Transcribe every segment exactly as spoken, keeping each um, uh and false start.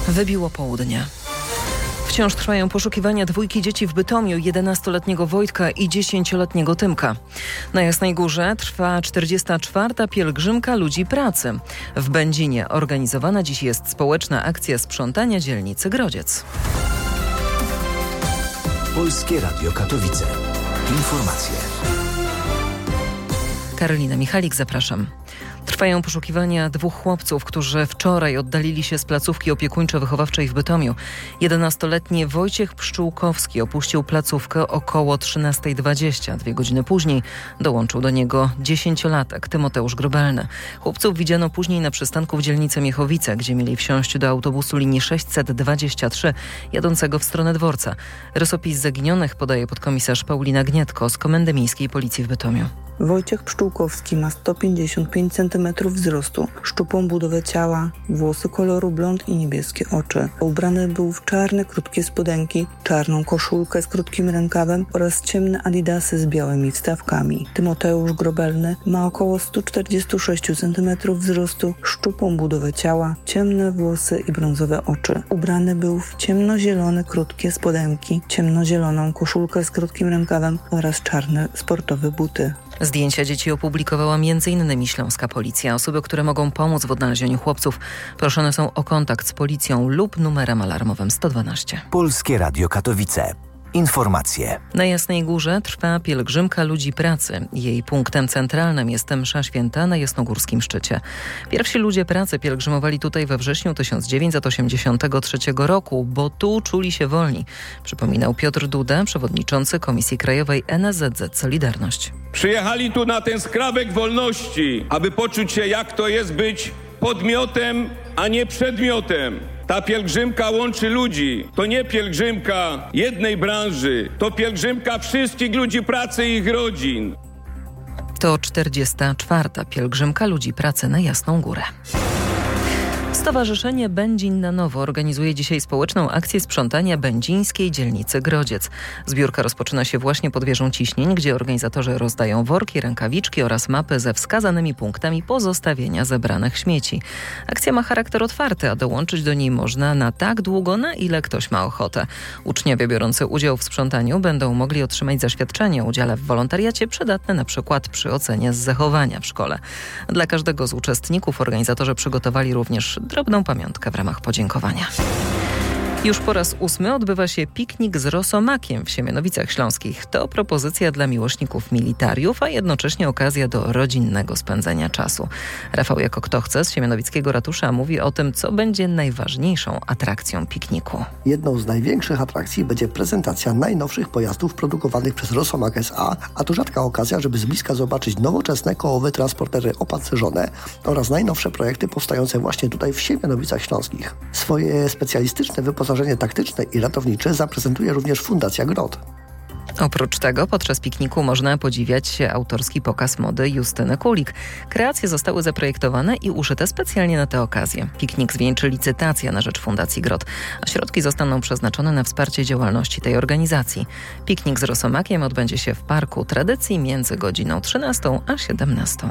Wybiło południe. Wciąż trwają poszukiwania dwójki dzieci w Bytomiu, jedenastoletniego Wojtka i dziesięcioletniego Tymka. Na Jasnej Górze trwa czterdziesta czwarta pielgrzymka ludzi pracy. W Będzinie organizowana dziś jest społeczna akcja sprzątania dzielnicy Grodziec. Polskie Radio Katowice. Informacje. Karolina Michalik, zapraszam. Trwają poszukiwania dwóch chłopców, którzy wczoraj oddalili się z placówki opiekuńczo-wychowawczej w Bytomiu. jedenastoletni Wojciech Pszczółkowski opuścił placówkę około trzynasta dwadzieścia. Dwie godziny później dołączył do niego dziesięciolatek Tymoteusz Grobelny. Chłopców widziano później na przystanku w dzielnicy Miechowice, gdzie mieli wsiąść do autobusu linii sześćset dwadzieścia trzy jadącego w stronę dworca. Rysopis zaginionych podaje podkomisarz Paulina Gnietko z Komendy Miejskiej Policji w Bytomiu. Wojciech Pszczółkowski ma sto pięćdziesiąt pięć centymetrów wzrostu, szczupłą budowę ciała, włosy koloru blond i niebieskie oczy. Ubrany był w czarne, krótkie spodenki, czarną koszulkę z krótkim rękawem oraz ciemne adidasy z białymi wstawkami. Tymoteusz Grobelny ma około sto czterdzieści sześć centymetrów wzrostu, szczupłą budowę ciała, ciemne włosy i brązowe oczy. Ubrany był w ciemnozielone, krótkie spodenki, ciemnozieloną koszulkę z krótkim rękawem oraz czarne sportowe buty. Zdjęcia dzieci opublikowała między innymi śląska policja. Osoby, które mogą pomóc w odnalezieniu chłopców, proszone są o kontakt z policją lub numerem alarmowym sto dwanaście. Polskie Radio Katowice. Informacje. Na Jasnej Górze trwa pielgrzymka ludzi pracy. Jej punktem centralnym jest msza święta na jasnogórskim szczycie. Pierwsi ludzie pracy pielgrzymowali tutaj we wrześniu tysiąc dziewięćset osiemdziesiątego trzeciego roku, bo tu czuli się wolni, przypominał Piotr Duda, przewodniczący Komisji Krajowej N S Z Z Solidarność. Przyjechali tu na ten skrawek wolności, aby poczuć się, jak to jest być podmiotem, a nie przedmiotem. Ta pielgrzymka łączy ludzi. To nie pielgrzymka jednej branży, to pielgrzymka wszystkich ludzi pracy i ich rodzin. To czterdziesta czwarta pielgrzymka ludzi pracy na Jasną Górę. Stowarzyszenie Będzin na Nowo organizuje dzisiaj społeczną akcję sprzątania będzińskiej dzielnicy Grodziec. Zbiórka rozpoczyna się właśnie pod wieżą Ciśnień, gdzie organizatorzy rozdają worki, rękawiczki oraz mapy ze wskazanymi punktami pozostawienia zebranych śmieci. Akcja ma charakter otwarty, a dołączyć do niej można na tak długo, na ile ktoś ma ochotę. Uczniowie biorący udział w sprzątaniu będą mogli otrzymać zaświadczenie o udziale w wolontariacie przydatne na przykład przy ocenie z zachowania w szkole. Dla każdego z uczestników organizatorzy przygotowali również drobną pamiątkę w ramach podziękowania. Już po raz ósmy odbywa się piknik z rosomakiem w Siemianowicach Śląskich. To propozycja dla miłośników militariów, a jednocześnie okazja do rodzinnego spędzenia czasu. Rafał Jako Kto Chce z Siemianowickiego Ratusza mówi o tym, co będzie najważniejszą atrakcją pikniku. Jedną z największych atrakcji będzie prezentacja najnowszych pojazdów produkowanych przez Rosomak S A, a to rzadka okazja, żeby z bliska zobaczyć nowoczesne kołowe transportery opancerzone oraz najnowsze projekty powstające właśnie tutaj w Siemianowicach Śląskich. Swoje specjalistyczne wyposażenie taktyczne i ratownicze zaprezentuje również Fundacja Grot. Oprócz tego podczas pikniku można podziwiać autorski pokaz mody Justyny Kulik. Kreacje zostały zaprojektowane i uszyte specjalnie na tę okazję. Piknik zwieńczy licytacja na rzecz Fundacji Grot, a środki zostaną przeznaczone na wsparcie działalności tej organizacji. Piknik z rosomakiem odbędzie się w Parku Tradycji między godziną trzynastą a siedemnastą.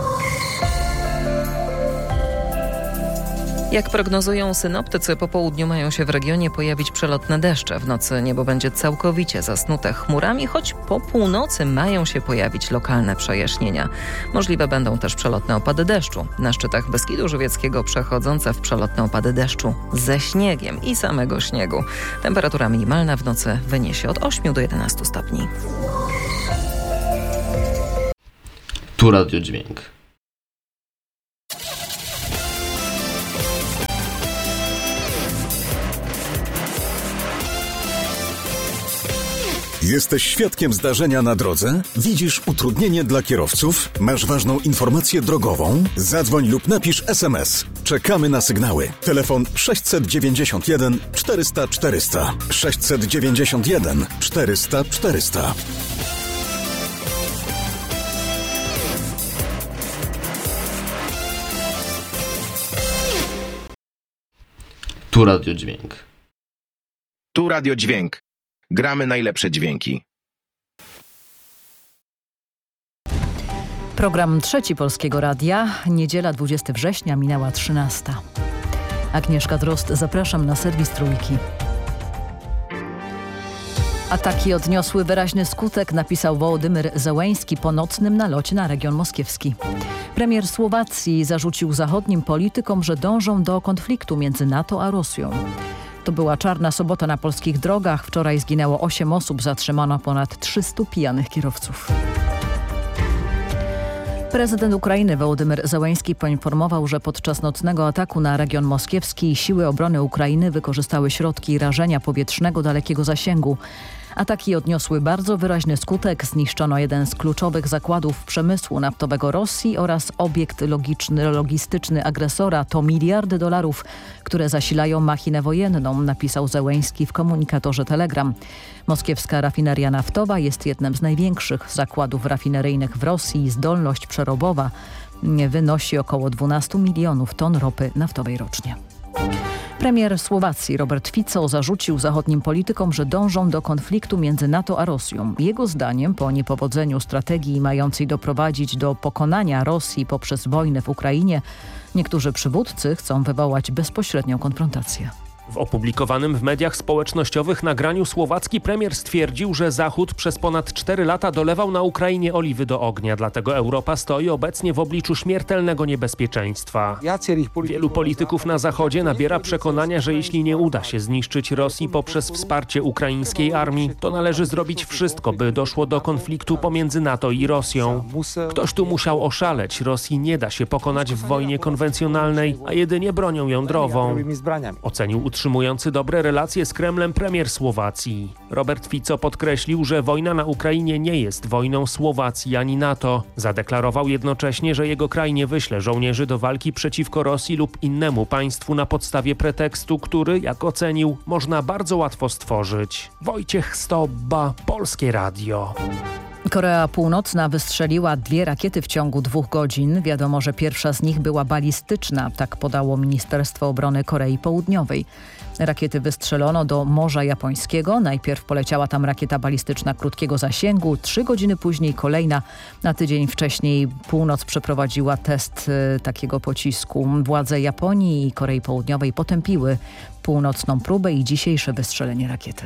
Jak prognozują synoptycy, po południu mają się w regionie pojawić przelotne deszcze. W nocy niebo będzie całkowicie zasnute chmurami, choć po północy mają się pojawić lokalne przejaśnienia. Możliwe będą też przelotne opady deszczu. Na szczytach Beskidu Żywieckiego przechodzące w przelotne opady deszczu ze śniegiem i samego śniegu. Temperatura minimalna w nocy wyniesie od ośmiu do jedenastu stopni. Tu Radio Dźwięk. Jesteś świadkiem zdarzenia na drodze? Widzisz utrudnienie dla kierowców? Masz ważną informację drogową? Zadzwoń lub napisz es em es. Czekamy na sygnały. Telefon sześćset dziewięćdziesiąt jeden czterysta czterysta. sześćset dziewięćdziesiąt jeden czterysta czterysta. Tu Radio Dźwięk. Tu Radio Dźwięk. Gramy najlepsze dźwięki. Program Trzeci Polskiego Radia. Niedziela dwudziestego września minęła trzynasta. Agnieszka Drozd, zapraszam na serwis Trójki. Ataki odniosły wyraźny skutek, napisał Wołodymyr Zełenski po nocnym nalocie na region moskiewski. Premier Słowacji zarzucił zachodnim politykom, że dążą do konfliktu między NATO a Rosją. To była czarna sobota na polskich drogach. Wczoraj zginęło osiem osób, zatrzymano ponad trzystu pijanych kierowców. Prezydent Ukrainy Wołodymyr Zełenski poinformował, że podczas nocnego ataku na region moskiewski siły obrony Ukrainy wykorzystały środki rażenia powietrznego dalekiego zasięgu. Ataki odniosły bardzo wyraźny skutek. Zniszczono jeden z kluczowych zakładów przemysłu naftowego Rosji oraz obiekt logiczny, logistyczny agresora. To miliardy dolarów, które zasilają machinę wojenną, napisał Zełenski w komunikatorze Telegram. Moskiewska rafineria naftowa jest jednym z największych zakładów rafineryjnych w Rosji. Zdolność przerobowa wynosi około dwanaście milionów ton ropy naftowej rocznie. Premier Słowacji Robert Fico zarzucił zachodnim politykom, że dążą do konfliktu między NATO a Rosją. Jego zdaniem po niepowodzeniu strategii mającej doprowadzić do pokonania Rosji poprzez wojnę w Ukrainie, niektórzy przywódcy chcą wywołać bezpośrednią konfrontację. W opublikowanym w mediach społecznościowych nagraniu słowacki premier stwierdził, że Zachód przez ponad cztery lata dolewał na Ukrainie oliwy do ognia, dlatego Europa stoi obecnie w obliczu śmiertelnego niebezpieczeństwa. Wielu polityków na Zachodzie nabiera przekonania, że jeśli nie uda się zniszczyć Rosji poprzez wsparcie ukraińskiej armii, to należy zrobić wszystko, by doszło do konfliktu pomiędzy NATO i Rosją. Ktoś tu musiał oszaleć. Rosji nie da się pokonać w wojnie konwencjonalnej, a jedynie bronią jądrową, ocenił utrzymujący dobre relacje z Kremlem premier Słowacji. Robert Fico podkreślił, że wojna na Ukrainie nie jest wojną Słowacji ani NATO. Zadeklarował jednocześnie, że jego kraj nie wyśle żołnierzy do walki przeciwko Rosji lub innemu państwu na podstawie pretekstu, który, jak ocenił, można bardzo łatwo stworzyć. Wojciech Stobba, Polskie Radio. Korea Północna wystrzeliła dwie rakiety w ciągu dwóch godzin. Wiadomo, że pierwsza z nich była balistyczna, tak podało Ministerstwo Obrony Korei Południowej. Rakiety wystrzelono do Morza Japońskiego. Najpierw poleciała tam rakieta balistyczna krótkiego zasięgu. Trzy godziny później kolejna. Na tydzień wcześniej północ przeprowadziła test y, takiego pocisku. Władze Japonii i Korei Południowej potępiły północną próbę i dzisiejsze wystrzelenie rakiety.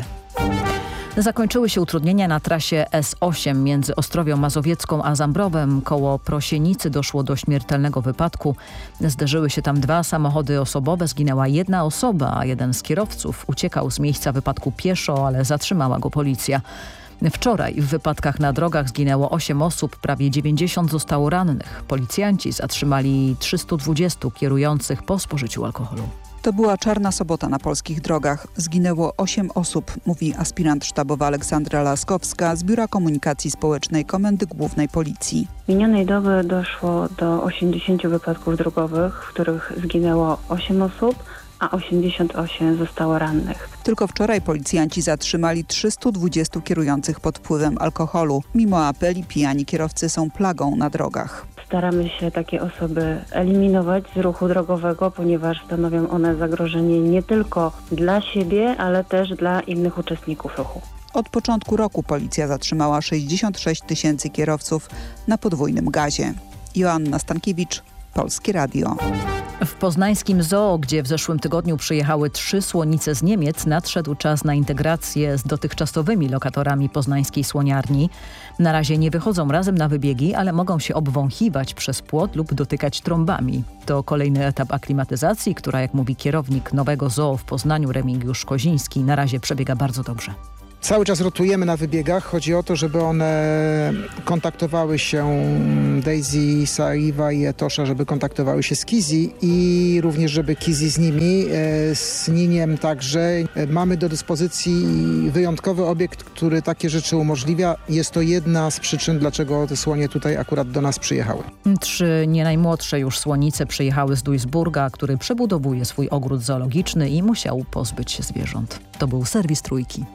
Zakończyły się utrudnienia na trasie S osiem między Ostrowią Mazowiecką a Zambrowem. Koło Prosienicy doszło do śmiertelnego wypadku. Zderzyły się tam dwa samochody osobowe. Zginęła jedna osoba, a jeden z kierowców uciekał z miejsca wypadku pieszo, ale zatrzymała go policja. Wczoraj w wypadkach na drogach zginęło osiem osób, prawie dziewięćdziesiąt zostało rannych. Policjanci zatrzymali trzystu dwudziestu kierujących po spożyciu alkoholu. To była czarna sobota na polskich drogach. Zginęło osiem osób, mówi aspirant sztabowa Aleksandra Laskowska z Biura Komunikacji Społecznej Komendy Głównej Policji. Minionej doby doszło do osiemdziesięciu wypadków drogowych, w których zginęło osiem osób, a osiemdziesiąt osiem zostało rannych. Tylko wczoraj policjanci zatrzymali trzystu dwudziestu kierujących pod wpływem alkoholu. Mimo apeli pijani kierowcy są plagą na drogach. Staramy się takie osoby eliminować z ruchu drogowego, ponieważ stanowią one zagrożenie nie tylko dla siebie, ale też dla innych uczestników ruchu. Od początku roku policja zatrzymała sześćdziesiąt sześć tysięcy kierowców na podwójnym gazie. Joanna Stankiewicz, Polskie Radio. W poznańskim zoo, gdzie w zeszłym tygodniu przyjechały trzy słonice z Niemiec, nadszedł czas na integrację z dotychczasowymi lokatorami poznańskiej słoniarni. Na razie nie wychodzą razem na wybiegi, ale mogą się obwąchiwać przez płot lub dotykać trąbami. To kolejny etap aklimatyzacji, która, jak mówi kierownik nowego zoo w Poznaniu Remigiusz Koziński, na razie przebiega bardzo dobrze. Cały czas rotujemy na wybiegach. Chodzi o to, żeby one kontaktowały się, Daisy, Saiwa i Etosha, żeby kontaktowały się z Kizi i również, żeby Kizi z nimi, z Niniem także. Mamy do dyspozycji wyjątkowy obiekt, który takie rzeczy umożliwia. Jest to jedna z przyczyn, dlaczego te słonie tutaj akurat do nas przyjechały. Trzy nie najmłodsze już słonice przyjechały z Duisburga, który przebudowuje swój ogród zoologiczny i musiał pozbyć się zwierząt. To był serwis Trójki.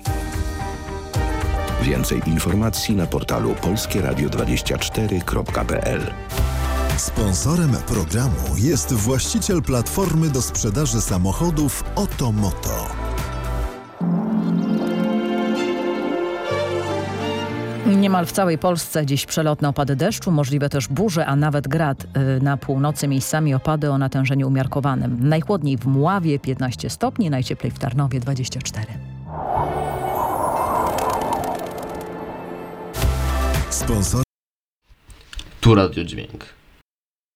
Więcej informacji na portalu polskie radio dwadzieścia cztery kropka p l. Sponsorem programu jest właściciel platformy do sprzedaży samochodów Otomoto. Niemal w całej Polsce dziś przelotne opady deszczu, możliwe też burze, a nawet grad. Na północy miejscami opady o natężeniu umiarkowanym. Najchłodniej w Mławie piętnaście stopni, najcieplej w Tarnowie dwadzieścia cztery. Sponsor Tu Radio Dźwięk.